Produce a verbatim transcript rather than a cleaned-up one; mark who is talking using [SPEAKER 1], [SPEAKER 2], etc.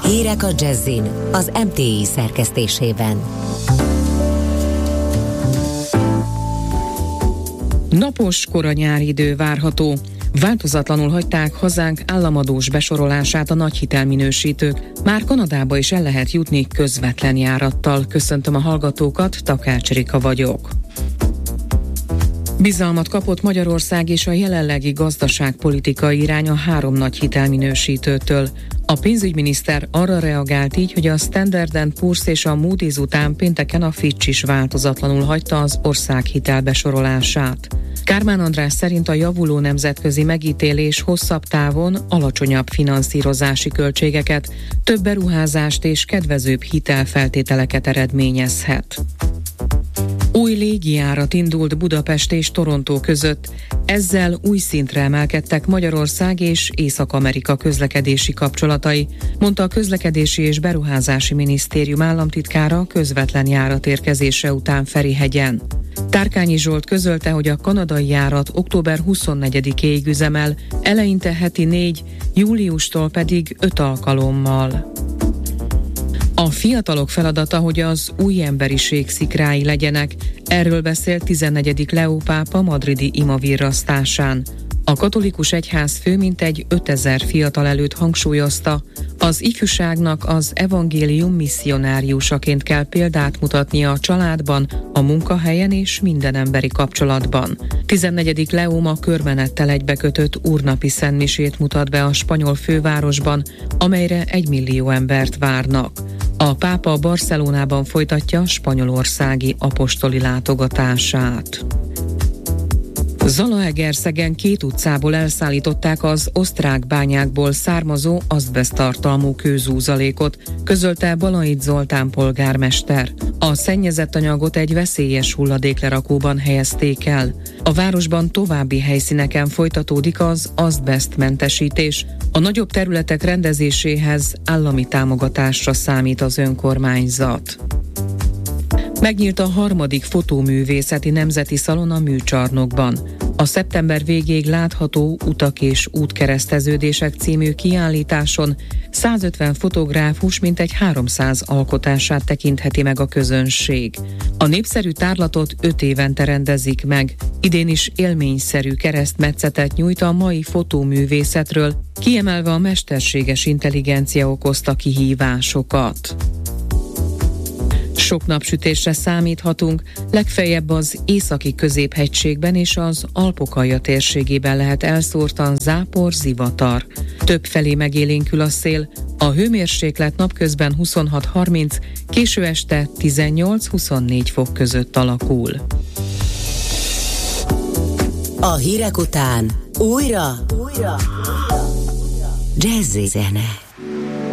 [SPEAKER 1] Hírek a Jazzin az em té i szerkesztésében.
[SPEAKER 2] Napos, kora nyári idő várható. Változatlanul hagyták hazánk államadós besorolását a nagy hitelminősítők. Már Kanadába is el lehet jutni közvetlen járattal. Köszöntöm a hallgatókat, Takács Rika vagyok. Bizalmat kapott Magyarország és a jelenlegi gazdaságpolitikai irány a három nagy hitelminősítőtől. A pénzügyminiszter arra reagált így, hogy a Standard and Poor's és a Moody's után pénteken a Fitch is változatlanul hagyta az ország hitelbesorolását. Kármán András szerint a javuló nemzetközi megítélés hosszabb távon alacsonyabb finanszírozási költségeket, több beruházást és kedvezőbb hitelfeltételeket eredményezhet. Új légijárat indult Budapest és Torontó között. Ezzel új szintre emelkedtek Magyarország és Észak-Amerika közlekedési kapcsolatai, mondta a Közlekedési és Beruházási Minisztérium államtitkára közvetlen járatérkezése után Ferihegyen. Tárkányi Zsolt közölte, hogy a kanadai járat október huszonnegyedikéig üzemel, eleinte heti négy, júliustól pedig öt alkalommal. A fiatalok feladata, hogy az új emberiség szikrái legyenek, erről beszélt tizennegyedik Leó pápa madridi imavirrasztásán. A katolikus egyházfő mintegy ötezer fiatal előtt hangsúlyozta, az ifjúságnak az evangélium misszionáriusaként kell példát mutatnia a családban, a munkahelyen és minden emberi kapcsolatban. tizennegyedik Leó ma körmenettel egybekötött úrnapi szentmisét mutat be a spanyol fővárosban, amelyre egymillió embert várnak. A pápa Barcelonában folytatja spanyolországi apostoli látogatását. Zalaegerszegen két utcából elszállították az osztrák bányákból származó azbeszttartalmú kőzúzalékot, közölte Balait Zoltán polgármester. A szennyezett anyagot egy veszélyes hulladéklerakóban helyezték el. A városban további helyszíneken folytatódik az azbesztmentesítés. A nagyobb területek rendezéséhez állami támogatásra számít az önkormányzat. Megnyílt a harmadik fotóművészeti nemzeti szalon a Műcsarnokban. A szeptember végéig látható Utak és útkereszteződések című kiállításon százötven fotográfus mintegy háromszáz alkotását tekintheti meg a közönség. A népszerű tárlatot öt évente rendezik meg. Idén is élményszerű keresztmetszetet nyújt a mai fotóművészetről, kiemelve a mesterséges intelligencia okozta kihívásokat. Sok napsütésre számíthatunk, legfeljebb az északi középhegységben és az Alpokalja térségében lehet elszórtan zápor, zivatar. Többfelé megélénkül a szél, a hőmérséklet napközben huszonhat harminc, késő este tizennyolc-huszonnégy fok között alakul.
[SPEAKER 1] A hírek után újra, újra, jazzy zene.